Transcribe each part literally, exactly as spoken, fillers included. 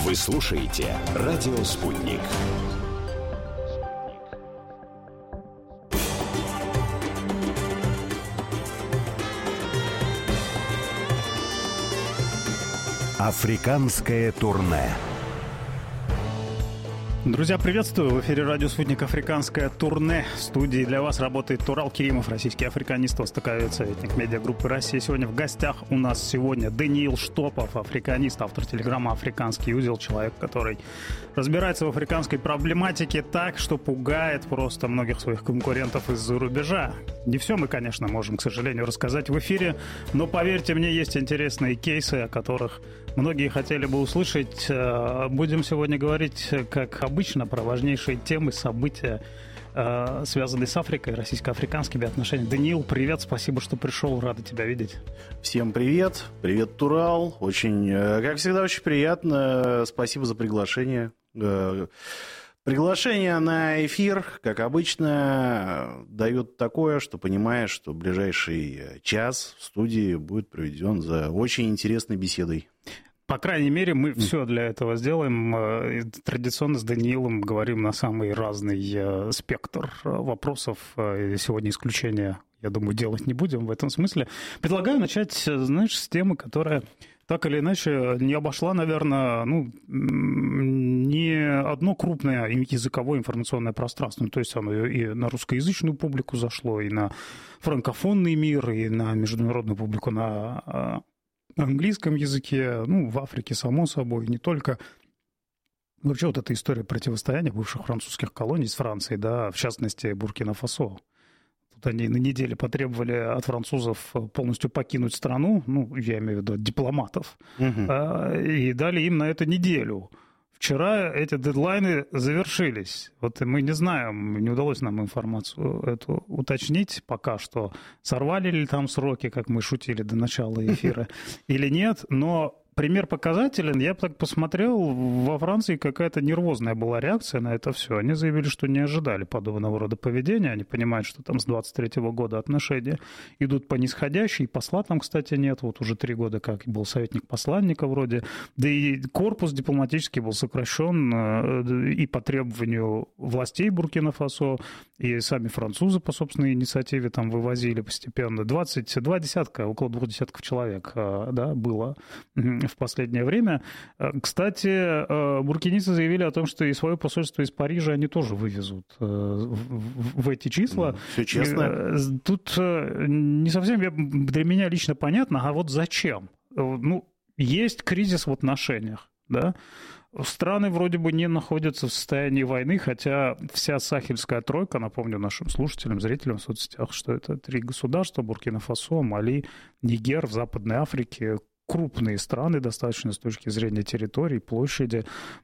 Вы слушаете «Радио Спутник». Африканское турне. Друзья, приветствую! В эфире «Радио Спутник» «Африканское турне». В студии для вас работает Турал Керимов, российский африканист, востоковед, советник медиагруппы «Россия». Сегодня в гостях у нас сегодня Даниил Штопов, африканист, автор телеграмма «Африканский узел», человек, который разбирается в африканской проблематике так, что пугает просто многих своих конкурентов из-за рубежа. Не все мы, конечно, можем, к сожалению, рассказать в эфире, но, поверьте мне, есть интересные кейсы, о которых многие хотели бы услышать. Будем сегодня говорить, как обычно, про важнейшие темы, события, связанные с Африкой, российско-африканскими отношениями. Даниил, привет, спасибо, что пришел, рада тебя видеть. Всем привет, привет, Турал. Очень, как всегда, очень приятно. Спасибо за приглашение. Приглашение на эфир, как обычно, дает такое, что понимаешь, что ближайший час в студии будет проведен за очень интересной беседой. По крайней мере, мы все для этого сделаем. Традиционно с Даниилом говорим на самый разный спектр вопросов. Сегодня исключения, я думаю, делать не будем в этом смысле. Предлагаю начать, знаешь, с темы, которая так или иначе не обошла, наверное, ну, ни одно крупное языковое информационное пространство. То есть оно и на русскоязычную публику зашло, и на франкофонный мир, и на международную публику на английском языке, ну, в Африке, само собой, не только. Вообще вот эта история противостояния бывших французских колоний с Францией, да, в частности, Буркина-Фасо. Тут они на неделе потребовали от французов полностью покинуть страну, ну, я имею в виду дипломатов, угу. и дали им на это неделю. Вчера эти дедлайны завершились. Вот мы не знаем, не удалось нам информацию эту уточнить пока что, сорвали ли там сроки, как мы шутили до начала эфира, или нет, но пример показателен. Я так посмотрел, во Франции какая-то нервозная была реакция на это все. Они заявили, что не ожидали подобного рода поведения. Они понимают, что там с двадцать третьего года отношения идут по нисходящей. Посла там, кстати, нет. Вот уже три года как был советник посланника вроде. Да и корпус дипломатический был сокращен и по требованию властей Буркина-Фасо, и сами французы по собственной инициативе там вывозили постепенно. двадцать два десятка, около двух десятков человек, да, было в последнее время. Кстати, буркинийцы заявили о том, что и свое посольство из Парижа они тоже вывезут в эти числа. Все честно. Тут не совсем для меня лично понятно, а вот зачем? Ну, есть кризис в отношениях, да? Страны вроде бы не находятся в состоянии войны, хотя вся Сахельская тройка, напомню нашим слушателям, зрителям в соцсетях, что это три государства: Буркина-Фасо, Мали, Нигер в Западной Африке, крупные страны достаточно с точки зрения территорий, площади,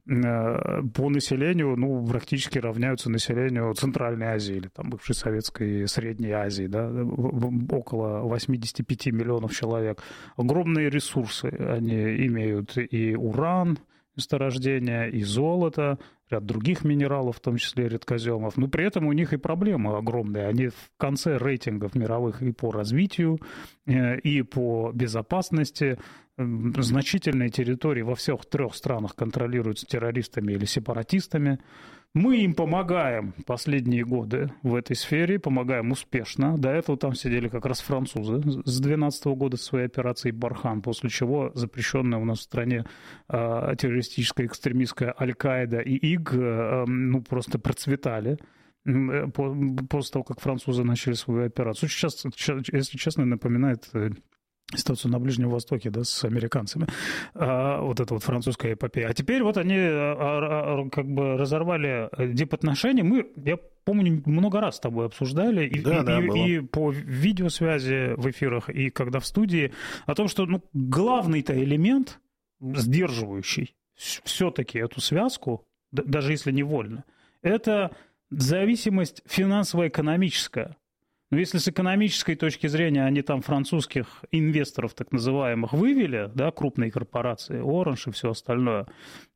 по населению, ну, практически равняются населению Центральной Азии или там бывшей Советской Средней Азии, да, около восемьдесят пять миллионов человек. Огромные ресурсы они имеют, и уран, месторождения, и золото, ряд других минералов, в том числе редкоземов. Но при этом у них и проблемы огромные. Они в конце рейтингов мировых и по развитию, и по безопасности. Значительные территории во всех трех странах контролируются террористами или сепаратистами. Мы им помогаем последние годы в этой сфере, помогаем успешно. До этого там сидели как раз французы с две тысячи двенадцатого года со своей операцией «Бархан», после чего запрещенная у нас в стране э, террористическая экстремистская Аль-Каида и ИГ э, ну, просто процветали э, по, после того, как французы начали свою операцию. Сейчас, если честно, напоминает ситуацию на Ближнем Востоке, да, с американцами. А, вот это вот французская эпопея. А теперь вот они а, а, как бы разорвали дипотношения. Мы, я помню, много раз с тобой обсуждали и, да, и, да, и, и по видеосвязи в эфирах, и когда в студии, о том, что ну, главный-то элемент, сдерживающий все-таки эту связку, даже если невольно, это зависимость финансово-экономическая. Но если с экономической точки зрения они там французских инвесторов, так называемых, вывели, да, крупные корпорации, Orange и все остальное,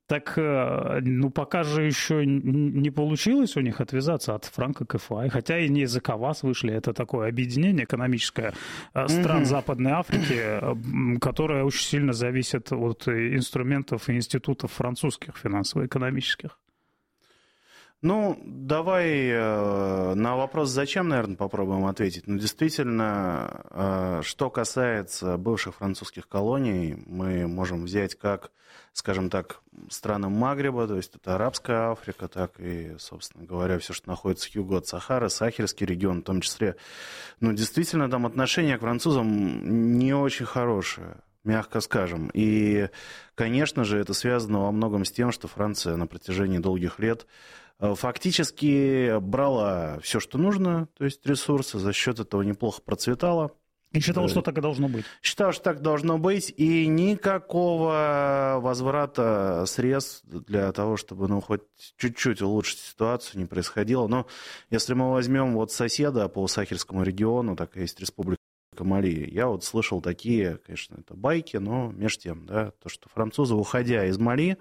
Так, ну, пока же еще не получилось у них отвязаться от франка ка эф ай, хотя и не из ЭКОВАС вышли, это такое объединение экономическое стран mm-hmm. Западной Африки, которое очень сильно зависит от инструментов и институтов французских финансово-экономических. Ну, давай э, на вопрос «зачем», наверное, попробуем ответить. Ну, действительно, э, что касается бывших французских колоний, мы можем взять как, скажем так, страны Магриба, то есть это Арабская Африка, так и, собственно говоря, все, что находится к югу от Сахары, Сахельский регион в том числе. Ну, действительно, там отношение к французам не очень хорошее, мягко скажем. И, конечно же, это связано во многом с тем, что Франция на протяжении долгих лет фактически брала все, что нужно, то есть ресурсы, за счет этого неплохо процветала. И считала, что так и должно быть. Считала, что так должно быть, и никакого возврата средств для того, чтобы, ну, хоть чуть-чуть улучшить ситуацию, не происходило. Но если мы возьмем вот соседа по Сахельскому региону, такая есть республика Мали, я вот слышал такие, конечно, это байки, но между тем, да, то, что французы, уходя из Мали,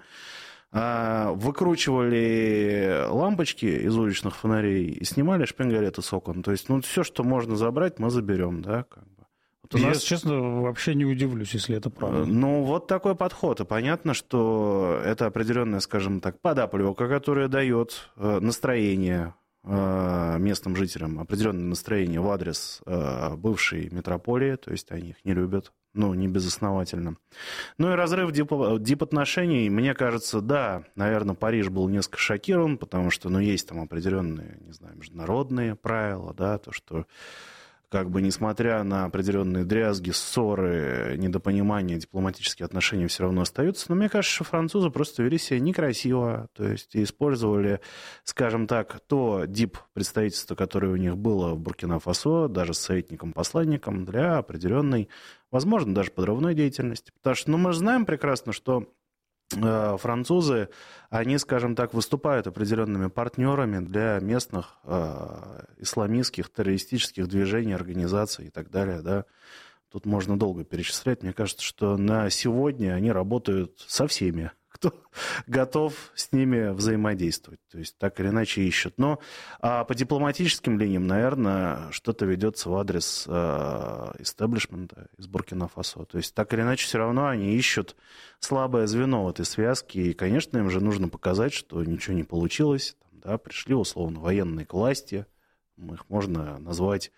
выкручивали лампочки из уличных фонарей и снимали шпингалеты с окон. То есть, ну, все, что можно забрать, мы заберем, да, как бы. Вот у Я, нас... если честно, вообще не удивлюсь, если это правда. Ну, вот такой подход. И понятно, что это определенная, скажем так, подоплека, которая дает настроение местным жителям, определенное настроение в адрес бывшей метрополии, то есть они их не любят. Ну, не безосновательно. Ну и разрыв дип- дипотношений, мне кажется, да, наверное, Париж был несколько шокирован, потому что, ну, есть там определенные, не знаю, международные правила, да, то, что, как бы, несмотря на определенные дрязги, ссоры, недопонимания, дипломатические отношения все равно остаются. Но мне кажется, что французы просто вели себя некрасиво, то есть использовали, скажем так, то дип-представительство, которое у них было в Буркина-Фасо, даже с советником-посланником, для определенной, возможно, даже подрывной деятельности. Потому что, ну, мы же знаем прекрасно, что э, французы, они, скажем так, выступают определенными партнерами для местных э, исламистских, террористических движений, организаций и так далее, да. Тут можно долго перечислять. Мне кажется, что на сегодня они работают со всеми, кто готов с ними взаимодействовать. То есть так или иначе ищут. Но а по дипломатическим линиям, наверное, что-то ведется в адрес истеблишмента из Буркина-Фасо. То есть так или иначе все равно они ищут слабое звено в этой связке. И, конечно, им же нужно показать, что ничего не получилось. Там, да, пришли, условно, военные к власти. Их можно назвать...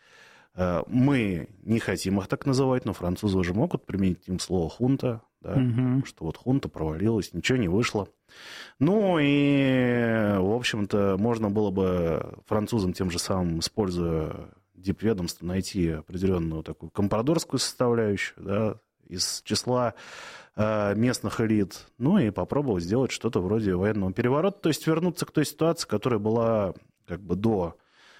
Мы не хотим их так называть, но французы уже могут применить им слово «хунта», да, угу. Что вот хунта провалилась, ничего не вышло. Ну и, в общем-то, можно было бы французам тем же самым, используя дипведомство, найти определенную такую компрадорскую составляющую, да, из числа э, местных элит, ну и попробовать сделать что-то вроде военного переворота, то есть вернуться к той ситуации, которая была как бы до...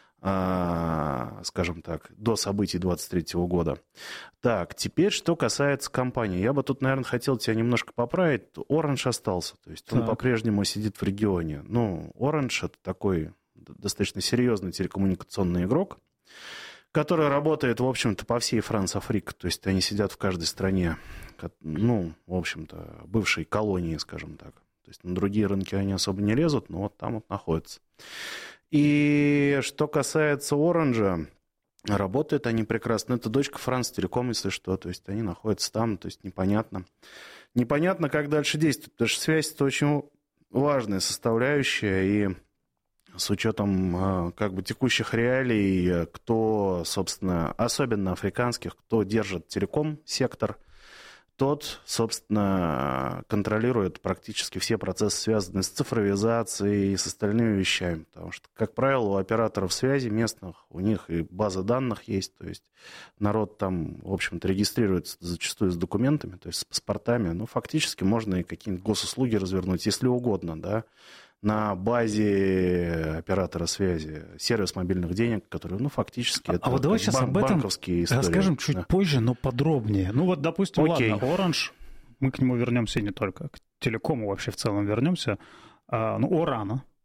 скажем так, до событий двадцать третьего года. Так, теперь, что касается компании. Я бы тут, наверное, хотел тебя немножко поправить. Orange остался, то есть он так. по-прежнему сидит в регионе. Ну, Orange — это такой достаточно серьезный телекоммуникационный игрок, который работает, в общем-то, по всей Франц-Африке. То есть они сидят в каждой стране, ну, в общем-то, бывшей колонии, скажем так. То есть на другие рынки они особо не лезут, но вот там вот находятся. И что касается Оранжа, работают они прекрасно. Это дочка France Telecom, если что. То есть они находятся там, то есть непонятно. Непонятно, как дальше действовать, потому что связь — это очень важная составляющая. И с учетом как бы текущих реалий, кто, собственно, особенно африканских, кто держит телеком-сектор, тот, собственно, контролирует практически все процессы, связанные с цифровизацией и с остальными вещами. Потому что, как правило, у операторов связи местных, у них и база данных есть, то есть народ там, в общем-то, регистрируется зачастую с документами, то есть с паспортами. Ну, фактически можно и какие-нибудь госуслуги развернуть, если угодно, да, на базе оператора связи, сервис мобильных денег, который, ну, фактически, это а вот давай сейчас бан- об этом банковские истории. Расскажем чуть да. позже, но подробнее. Ну вот, допустим, Окей. ладно, Orange, мы к нему вернемся и не только, к телекому вообще в целом вернемся. А, ну, Орана,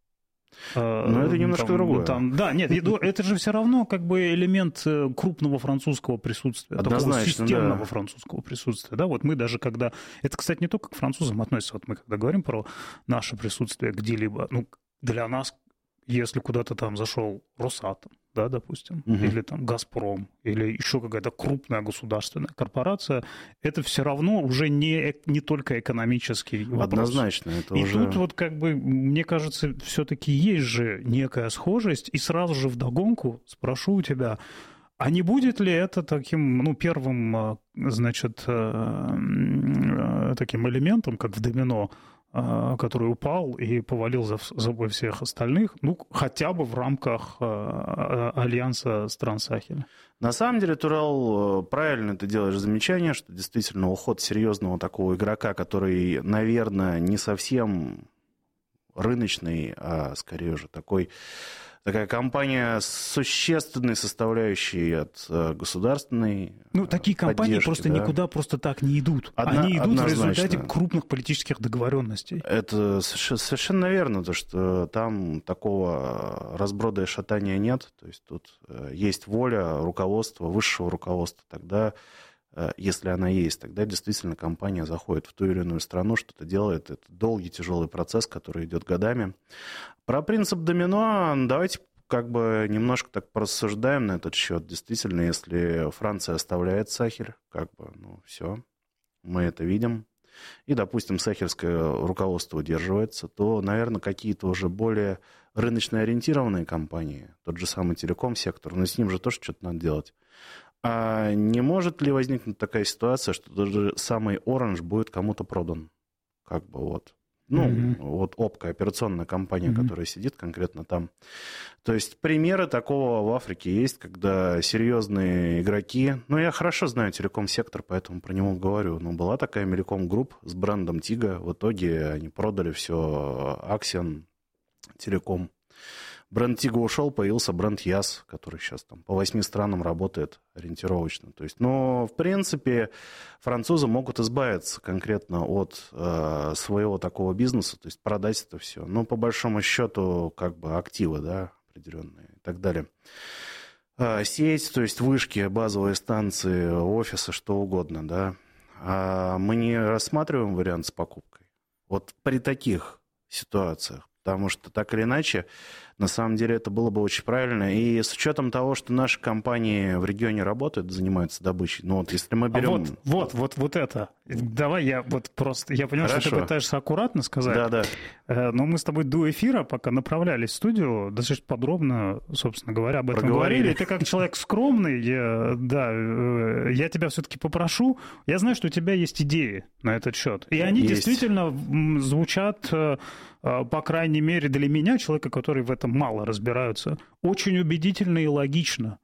Но это немножко там, другое. Там, да, нет, это же все равно как бы элемент крупного французского присутствия, такого системного да. французского присутствия. Да, вот мы даже когда... Это, кстати, не только к французам относится. Вот мы когда говорим про наше присутствие где-либо, ну, для нас, если куда-то там зашел Росатом, да, допустим, угу. или там Газпром, или еще какая-то крупная государственная корпорация, это все равно уже не, не только экономический вопрос. Однозначно. Это и уже... тут вот как бы, мне кажется, все-таки есть же некая схожесть, и сразу же вдогонку спрошу у тебя, а не будет ли это таким, ну, первым, значит, таким элементом, как в домино, который упал и повалил за собой всех остальных, ну, хотя бы в рамках альянса стран Сахеля. На самом деле, Турал, правильно ты делаешь замечание, что действительно уход серьезного такого игрока, который, наверное, не совсем рыночный, а скорее уже такой... Такая компания с существенной составляющей от э, государственной Ну, такие компании просто да. никуда просто так не идут. Одна, Они идут однозначно. в результате крупных политических договоренностей. Это совершенно верно, то, что там такого разброда и шатания нет. То есть тут есть воля руководства, высшего руководства. Тогда, если она есть, тогда действительно компания заходит в ту или иную страну, что-то делает. Это долгий, тяжелый процесс, который идет годами. Про принцип домино давайте как бы немножко так порассуждаем на этот счет. Действительно, если Франция оставляет Сахель, как бы, ну, все, мы это видим, и, допустим, сахельское руководство удерживается, то, наверное, какие-то уже более рыночно ориентированные компании, тот же самый телеком-сектор, но с ним же тоже что-то надо делать. А не может ли возникнуть такая ситуация, что тот же самый Orange будет кому-то продан? Как бы вот. Ну, mm-hmm. вот ОПКО, операционная компания, mm-hmm. которая сидит конкретно там. То есть примеры такого в Африке есть, когда серьезные игроки... Ну, я хорошо знаю телеком-сектор, поэтому про него говорю. Но была такая Мелеком Групп с брендом Тига. В итоге они продали все Аксион Телеком. Бренд Тига ушел, появился бренд Яс, который сейчас там по восьми странам работает ориентировочно. То есть, но, в принципе, французы могут избавиться конкретно от э, своего такого бизнеса, то есть продать это все. Но, по большому счету, как бы активы, да, определенные и так далее. Э, сеть, то есть вышки, базовые станции, офисы, что угодно, да. А мы не рассматриваем вариант с покупкой. Вот при таких ситуациях. Потому что так или иначе, на самом деле, это было бы очень правильно. И с учетом того, что наши компании в регионе работают, занимаются добычей, ну вот если мы берем... А вот, вот, вот, вот это. Давай я вот просто... Я понимаю, Хорошо. что ты пытаешься аккуратно сказать. Да, да. Но мы с тобой до эфира, пока направлялись в студию, достаточно подробно, собственно говоря, об этом Проговорили. говорили. Ты как человек скромный, я, да, я тебя все-таки попрошу. Я знаю, что у тебя есть идеи на этот счет. И они есть. действительно звучат... по крайней мере, для меня, человека, который в этом мало разбирается, очень убедительно и логично.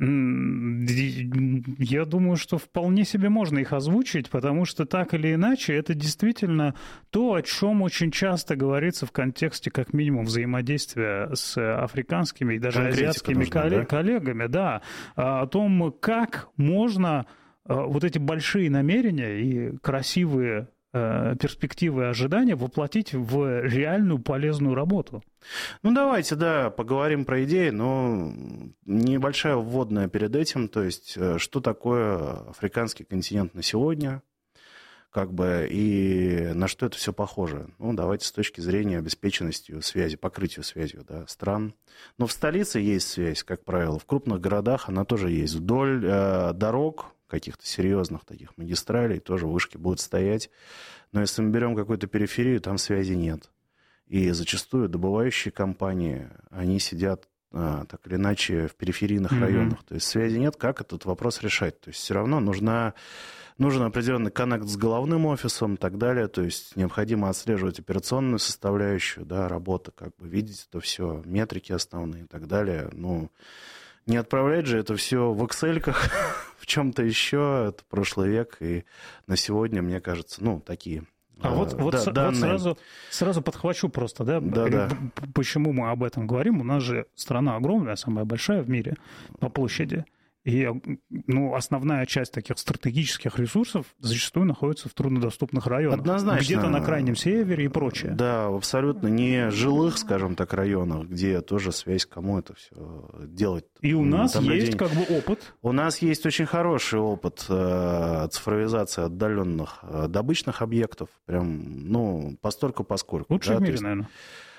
Я думаю, что вполне себе можно их озвучить, потому что так или иначе это действительно то, о чем очень часто говорится в контексте, как минимум, взаимодействия с африканскими и даже Конкретика азиатскими нужна, коллег- да? коллегами, да, о том, как можно вот эти большие намерения и красивые перспективы и ожидания воплотить в реальную полезную работу. Ну, давайте, да, поговорим про идеи, но небольшая вводная перед этим, то есть, что такое африканский континент на сегодня, как бы, и на что это все похоже. Ну, давайте с точки зрения обеспеченности связи, покрытию связью, да, стран. Но в столице есть связь, как правило, в крупных городах она тоже есть. Вдоль э, дорог, каких-то серьезных таких магистралей, тоже вышки будут стоять. Но если мы берем какую-то периферию, там связи нет. И зачастую добывающие компании, они сидят а, так или иначе в периферийных mm-hmm. районах. То есть связи нет, как этот вопрос решать? То есть все равно нужна, нужен определенный коннект с головным офисом и так далее. То есть необходимо отслеживать операционную составляющую, да, работы, как бы видеть это все, метрики основные и так далее. Ну, не отправлять же это все в эксельках, в чем-то еще. Это прошлый век, и на сегодня, мне кажется, ну, такие... А вот, вот, да, с, вот сразу, сразу подхвачу просто, да, да, да, почему мы об этом говорим. У нас же страна огромная, самая большая в мире по площади. И ну, основная часть таких стратегических ресурсов зачастую находится в труднодоступных районах. Однозначно. Где-то на крайнем севере и прочее. Да, в абсолютно не жилых, скажем так, районах, где тоже связь, кому это все делать. И у нас Там есть людей... как бы опыт. У нас есть очень хороший опыт э, цифровизации отдаленных э, добычных объектов. Прям, ну, постольку-поскольку. Лучший да, в мире, есть... наверное.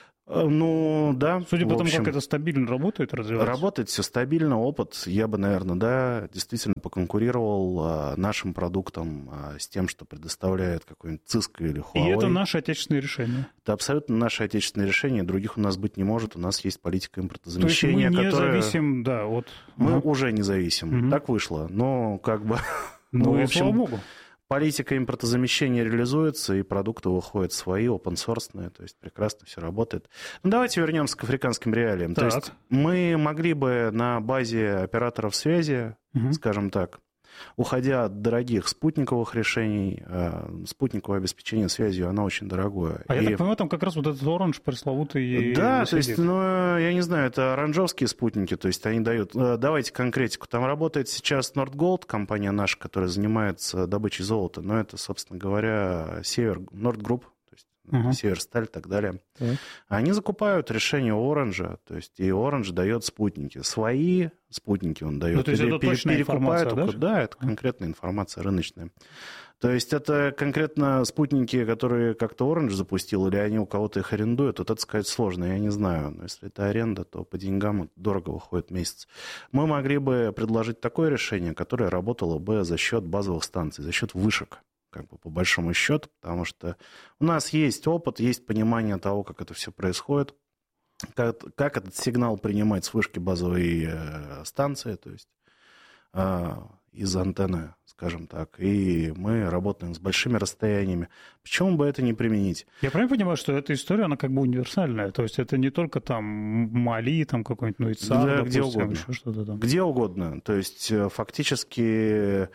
Ну, да. Судя по тому, общем, как это стабильно работает, развивается. Работает все стабильно, опыт. Я бы, наверное, да, действительно поконкурировал а, нашим продуктом а, с тем, что предоставляет какой-нибудь Cisco или Huawei. И это наше отечественное решение. Это абсолютно наше отечественное решение. Других у нас быть не может. У нас есть политика импортозамещения, которая... То есть мы не которая... зависим, да, от... Мы угу. уже не зависим. Угу. Так вышло. Но как бы... Ну, ну, и в общем, слава богу. Политика импортозамещения реализуется, и продукты выходят свои, open-source, то есть прекрасно все работает. Ну, давайте вернемся к африканским реалиям. Так. То есть мы могли бы на базе операторов связи, угу. скажем так, уходя от дорогих спутниковых решений, спутниковое обеспечение связью, оно очень дорогое. А и... я так понимаю, там как раз вот этот оранж пресловутый... Да, то есть, ну, я не знаю, это оранжевские спутники, то есть они дают... Давайте конкретику. Там работает сейчас Nordgold, компания наша, которая занимается добычей золота, но это, собственно говоря, Север, Nordgroup, то есть uh-huh. Северсталь и так далее. Uh-huh. Они закупают решение Оранжа, то есть и Оранж дает спутники. Свои спутники он дает. Ну, то есть это точная информация, да? Да, это конкретная информация рыночная. То есть это конкретно спутники, которые как-то Orange запустил, или они у кого-то их арендуют, вот это сказать сложно, я не знаю. Но если это аренда, то по деньгам дорого выходит месяц. Мы могли бы предложить такое решение, которое работало бы за счет базовых станций, за счет вышек, как бы по большому счету, потому что у нас есть опыт, есть понимание того, как это все происходит, как, как этот сигнал принимать с вышки базовой э, станции, то есть э, из антенны, скажем так, и мы работаем с большими расстояниями. Почему бы это не применить? Я правильно понимаю, что эта история, она как бы универсальная, то есть это не только там Мали, там какой-нибудь, ну, ИЦАР, да, допустим, где угодно. Еще что-то там. Где угодно, то есть фактически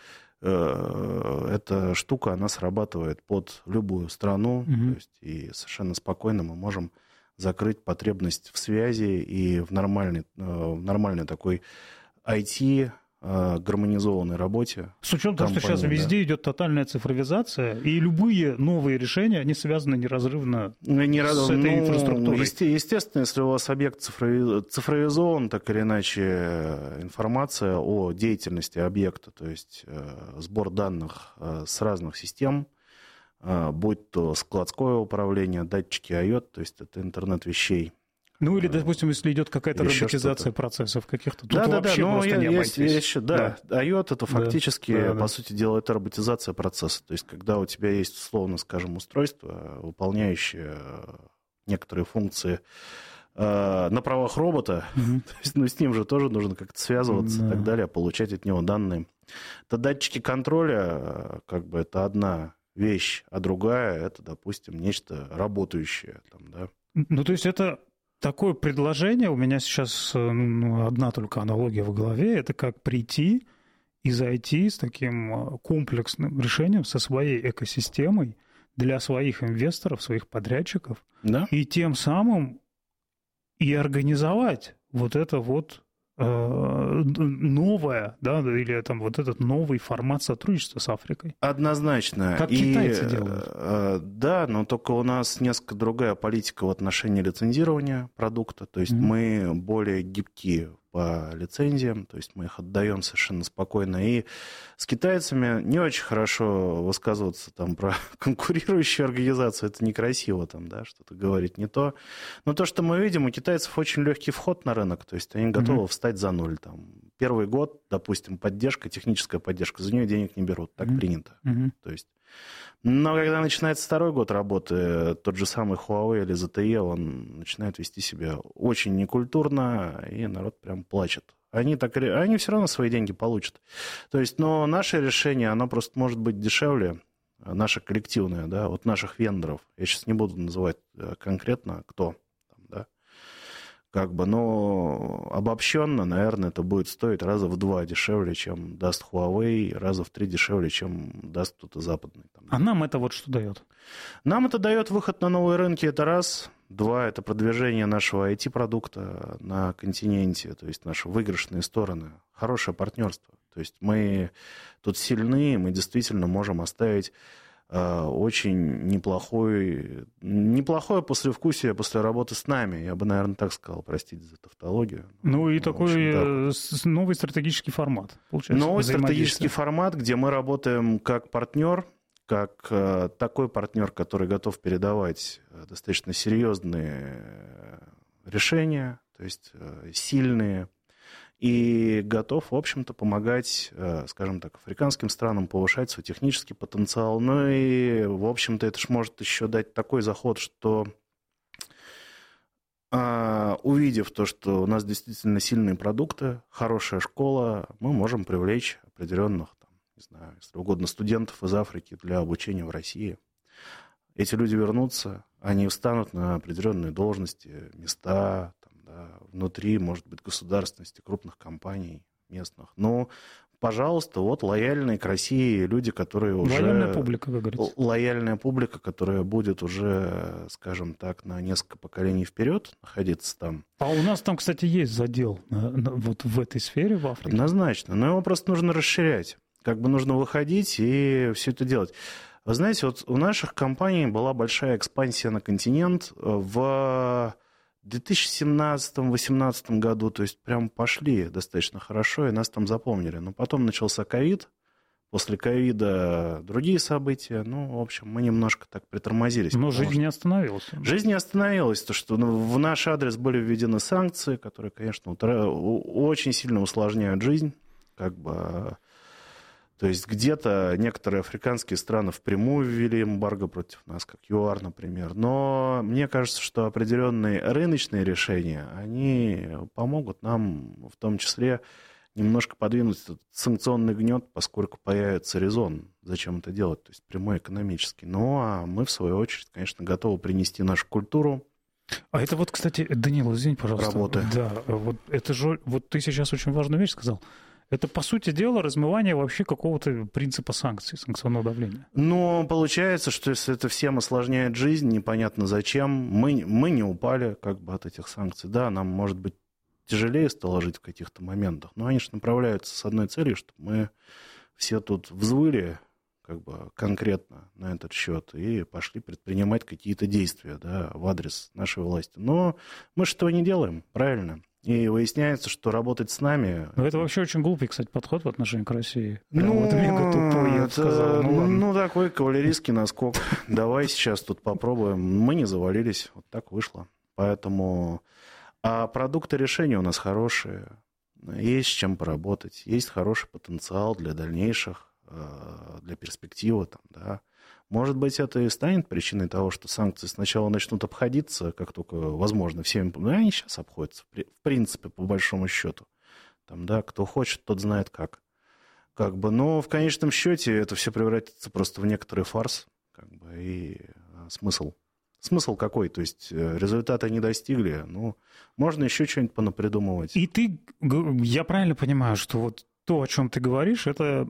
э, эта штука, она срабатывает под любую страну, угу. то есть и совершенно спокойно мы можем закрыть потребность в связи и в нормальной, в нормальной такой ай ти гармонизованной работе. С учетом того, что сейчас да. везде идет тотальная цифровизация, и любые новые решения, они связаны неразрывно не с раз... этой ну, инфраструктурой. Есте... Естественно, если у вас объект цифрови... цифровизован, так или иначе, информация о деятельности объекта, то есть сбор данных с разных систем, будь то складское управление, датчики ай о ти, то есть это интернет вещей. Ну, или, допустим, если идет какая-то еще роботизация что-то. процессов каких-то, тут да, вообще да, да, просто но не есть, обойтись. Есть, да, да. ай о ти это фактически, да, да, по да. сути дела, это роботизация процесса. То есть, когда у тебя есть, условно скажем, устройство, выполняющее некоторые функции э, на правах робота, mm-hmm. то есть, ну, с ним же тоже нужно как-то связываться mm-hmm. и так далее, получать от него данные. Это датчики контроля, как бы это одна вещь, а другая это, допустим, нечто работающее. Там, да. Ну, то есть это такое предложение, у меня сейчас ну, одна только аналогия в голове, это как прийти и зайти с таким комплексным решением, со своей экосистемой для своих инвесторов, своих подрядчиков, да? и тем самым и организовать вот это вот новое, да, или там вот этот новый формат сотрудничества с Африкой. Однозначно. Как и, китайцы делают. Да, но только у нас несколько другая политика в отношении лицензирования продукта. То есть mm-hmm. мы более гибкие по лицензиям, то есть мы их отдаем совершенно спокойно. И с китайцами не очень хорошо высказываться там про конкурирующие организации, это некрасиво там, да, что-то говорить не то. Но то, что мы видим, у китайцев очень легкий вход на рынок, то есть они готовы mm-hmm. встать за ноль. Там. Первый год, допустим, поддержка, техническая поддержка, за нее денег не берут, так mm-hmm. принято. Mm-hmm. То есть... Но когда начинается второй год работы, тот же самый Huawei или зет тэ и, он начинает вести себя очень некультурно, и народ прям плачет. Они, так, они все равно свои деньги получат. То есть, но наше решение, оно просто может быть дешевле, наше коллективное, да, от наших вендоров. Я сейчас не буду называть конкретно, кто. Как бы, но обобщенно, наверное, это будет стоить раза в два дешевле, чем даст Huawei, раза в три дешевле, чем даст кто-то западный. Там. А нам это вот что дает? Нам это дает выход на новые рынки, это раз. Два – это продвижение нашего ай ти-продукта на континенте, то есть наши выигрышные стороны. Хорошее партнерство. То есть мы тут сильны, мы действительно можем оставить э, очень неплохой, неплохое послевкусие после работы с нами. Я бы, наверное, так сказал, простите за тавтологию. Ну и в такой общем, да. новый стратегический формат, получается. Новый стратегический формат, где мы работаем как партнер, как э, такой партнер, который готов передавать э, достаточно серьезные решения, то есть э, сильные, и готов, в общем-то, помогать, э, скажем так, африканским странам повышать свой технический потенциал. Ну и, в общем-то, это ж может еще дать такой заход, что э, увидев то, что у нас действительно сильные продукты, хорошая школа, мы можем привлечь определенных, не знаю, если угодно, студентов из Африки для обучения в России. Эти люди вернутся, они встанут на определенные должности, места там, да, внутри, может быть, государственности, крупных компаний местных. Но, пожалуйста, вот лояльные к России люди, которые уже... Лояльная публика, как говорится. Лояльная публика, которая будет уже, скажем так, на несколько поколений вперед находиться там. А у нас там, кстати, есть задел вот в этой сфере в Африке. Однозначно, но его просто нужно расширять. Как бы нужно выходить и все это делать. Вы знаете, вот у наших компаний была большая экспансия на континент в две тысячи семнадцатом — две тысячи восемнадцатом году, то есть прям пошли достаточно хорошо, и нас там запомнили. Но потом начался ковид, после ковида другие события, ну, в общем, мы немножко так притормозились. Но жизнь что... не остановилась. Жизнь не остановилась, то что ну, в наш адрес были введены санкции, которые, конечно, утра... очень сильно усложняют жизнь, как бы... То есть где-то некоторые африканские страны впрямую ввели эмбарго против нас, как ЮАР, например. Но мне кажется, что определенные рыночные решения, они помогут нам в том числе немножко подвинуть этот санкционный гнет, поскольку появится резон, зачем это делать, то есть прямой экономический. Ну, а мы, в свою очередь, конечно, готовы принести нашу культуру. А это вот, кстати, Данил, извини, пожалуйста. Работы. Да, вот это же, вот ты сейчас очень важную вещь сказал. Это, по сути дела, размывание вообще какого-то принципа санкций, санкционного давления. Но получается, что если это всем осложняет жизнь, непонятно зачем, мы, мы не упали как бы от этих санкций. Да, нам, может быть, тяжелее стало жить в каких-то моментах, но они же направляются с одной целью, чтобы мы все тут взвыли как бы конкретно на этот счет и пошли предпринимать какие-то действия, да, в адрес нашей власти. Но мы же этого не делаем, правильно? И выясняется, что работать с нами... Но это вообще очень глупый, кстати, подход в отношении к России. Прям ну, вот мега тупой, я бы это, сказал. Ну, ну, такой кавалерийский наскок. Давай сейчас тут попробуем. Мы не завалились, вот так вышло. Поэтому... А продукты решения у нас хорошие. Есть с чем поработать. Есть хороший потенциал для дальнейших, для перспективы, там, да. Может быть, это и станет причиной того, что санкции сначала начнут обходиться, как только возможно, всеми... Ну, они сейчас обходятся, в принципе, по большому счету. Там, да, кто хочет, тот знает как. Как бы, но в конечном счете это все превратится просто в некоторый фарс. Как бы, и смысл. Смысл какой? То есть результата не достигли, ну, можно еще что-нибудь понапридумывать. И ты, я правильно понимаю, что вот то, о чем ты говоришь, это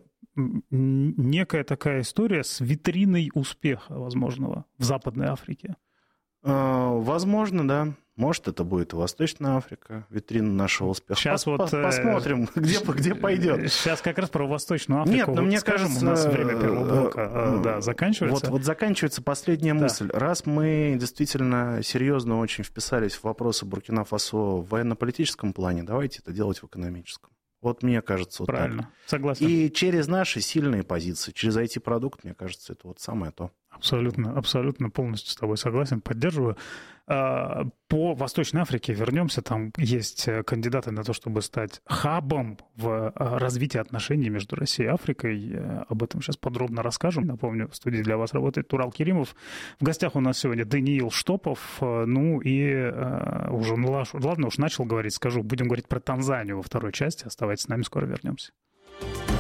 некая такая история с витриной успеха возможного в Западной Африке? Возможно, да. Может, это будет и Восточная Африка, витрина нашего успеха. Сейчас Пос- вот, посмотрим, где, где пойдет. Сейчас как раз про Восточную Африку. Нет, но вот мне скажем, кажется, у нас время первого блока да, заканчивается. Вот, вот заканчивается последняя да. мысль. Раз мы действительно серьезно очень вписались в вопросы Буркина-Фасо в военно-политическом плане, давайте это делать в экономическом. Вот мне кажется, вот правильно, так. Согласен. И через наши сильные позиции, через ай ти-продукт, мне кажется, это вот самое то. Абсолютно, абсолютно полностью с тобой согласен, поддерживаю. По Восточной Африке вернемся, там есть кандидаты на то, чтобы стать хабом в развитии отношений между Россией и Африкой. Об этом сейчас подробно расскажем. Напомню, в студии для вас работает Турал Керимов. В гостях у нас сегодня Даниил Штопов. Ну и уже, ну ладно, уж начал говорить, скажу, будем говорить про Танзанию во второй части. Оставайтесь с нами, скоро вернемся.